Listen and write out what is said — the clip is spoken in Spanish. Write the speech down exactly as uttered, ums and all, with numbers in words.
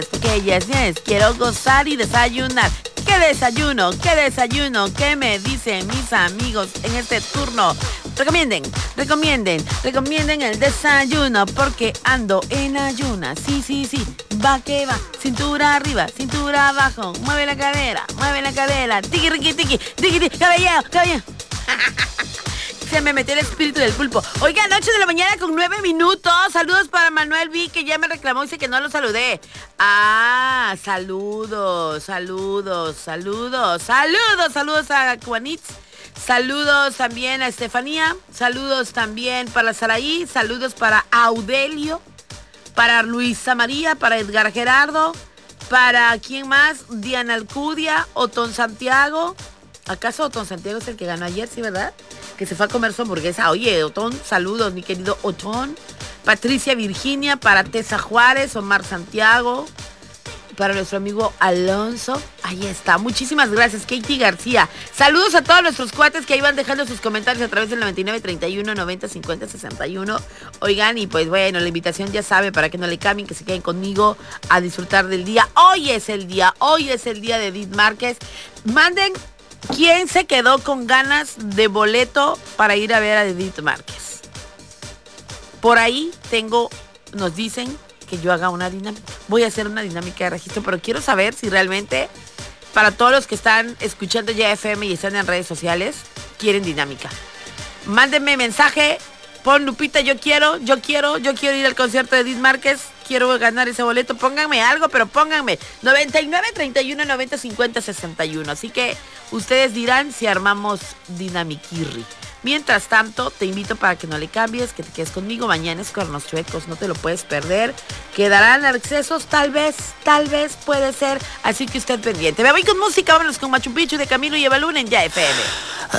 porque ellas es, quiero gozar y desayunar. ¿Qué desayuno? ¿Qué desayuno? ¿Qué me dicen mis amigos en este turno? Recomienden, recomienden, recomienden el desayuno porque ando en ayuna. Sí, sí, sí, va que va. Cintura arriba, cintura abajo. Mueve la cadera, mueve la cadera. Tiki, tiki, tiki, tiki, tiki, caballero, caballero. Se me metió el espíritu del pulpo. Oigan, ocho de la mañana con nueve minutos. Saludos para Manuel V, que ya me reclamó y dice que no lo saludé. Ah, saludos, saludos, saludos, saludos, saludos a Juanitz. Saludos también a Estefanía. Saludos también para Saraí. Saludos para Audelio. Para Luisa María. Para Edgar Gerardo. Para ¿quién más? Diana Alcudia. Otón Santiago. ¿Acaso Otón Santiago es el que ganó ayer, sí, verdad? Que se fue a comer su hamburguesa. Oye, Otón, saludos, mi querido Otón. Patricia Virginia, para Tessa Juárez, Omar Santiago, para nuestro amigo Alonso. Ahí está, muchísimas gracias, Katie García. Saludos a todos nuestros cuates que iban dejando sus comentarios a través del noventa y nueve, treinta y uno, noventa, cincuenta, sesenta y uno. Oigan, y pues bueno, la invitación ya sabe, para que no le cambien, que se queden conmigo a disfrutar del día. Hoy es el día, hoy es el día de Edith Márquez. Manden quién se quedó con ganas de boleto para ir a ver a Edith Márquez. Por ahí tengo, nos dicen que yo haga una dinámica. Voy a hacer una dinámica de registro, pero quiero saber si realmente, para todos los que están escuchando ya F M y están en redes sociales, quieren dinámica. Mándenme mensaje, pon Lupita, yo quiero, yo quiero, yo quiero ir al concierto de Edith Márquez, quiero ganar ese boleto, pónganme algo, pero pónganme noventa y nueve, treinta y uno, noventa, cincuenta, sesenta y uno. Así que ustedes dirán si armamos dinamiquirri. Mientras tanto, te invito para que no le cambies, que te quedes conmigo. Mañana es Cuernos Chuecos, no te lo puedes perder. Quedarán accesos, tal vez, tal vez puede ser. Así que usted pendiente. Me voy con música, vámonos con Machu Picchu de Camilo y Evaluna en Ya F M.